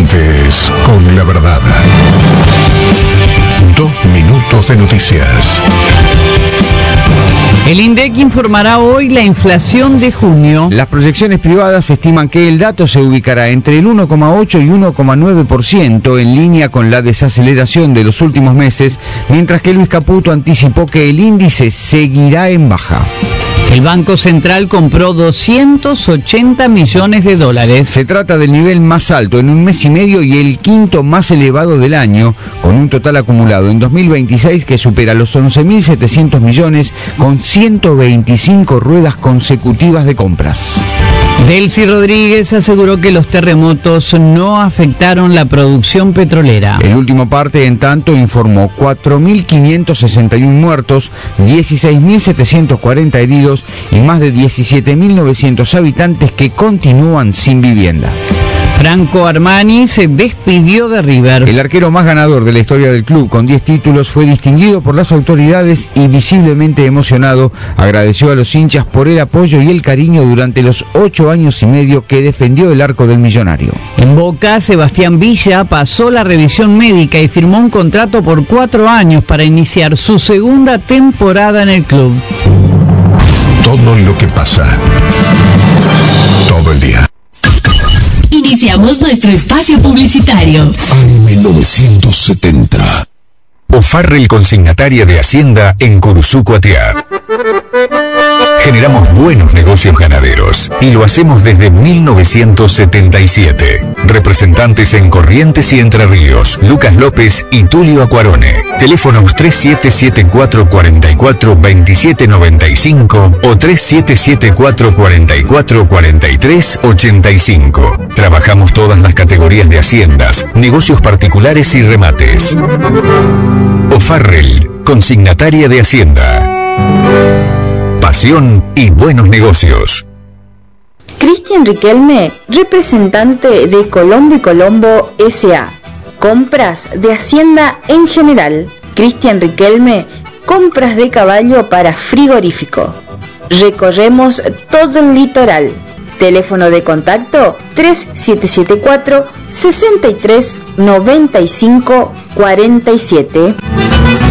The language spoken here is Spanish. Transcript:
Instantes con la verdad. 2 minutos de noticias. El INDEC informará hoy la inflación de junio. Las proyecciones privadas estiman que el dato se ubicará entre el 1,8 y 1,9%, en línea con la desaceleración de los últimos meses, mientras que Luis Caputo anticipó que el índice seguirá en baja. El Banco Central compró $280 millones. Se trata del nivel más alto en un mes y medio y el quinto más elevado del año, con un total acumulado en 2026 que supera los 11.700 millones, con 125 ruedas consecutivas de compras. Delcy Rodríguez aseguró que los terremotos no afectaron la producción petrolera. El último parte, en tanto, informó 4.561 muertos, 16.740 heridos y más de 17.900 habitantes que continúan sin viviendas. Franco Armani se despidió de River. El arquero más ganador de la historia del club, con 10 títulos, fue distinguido por las autoridades y visiblemente emocionado agradeció a los hinchas por el apoyo y el cariño durante los 8 años y medio que defendió el arco del millonario. En Boca, Sebastián Villa pasó la revisión médica y firmó un contrato por 4 años para iniciar su segunda temporada en el club. Todo lo que pasa. Todo el día. Iniciamos nuestro espacio publicitario. AM 970. O'Farrell, consignataria de Hacienda en Curuzú-Cuatiá. Generamos buenos negocios ganaderos y lo hacemos desde 1977. Representantes en Corrientes y Entre Ríos, Lucas López y Tulio Acuarone. Teléfonos 3774-442795 o 3774-444385. Trabajamos todas las categorías de haciendas, negocios particulares y remates. O'Farrell, consignataria de Hacienda. Pasión y buenos negocios. Cristian Riquelme, representante de Colombo y Colombo S.A. Compras de Hacienda en general. Cristian Riquelme, compras de caballo para frigorífico. Recorremos todo el litoral. Teléfono de contacto 3774 63 95 47.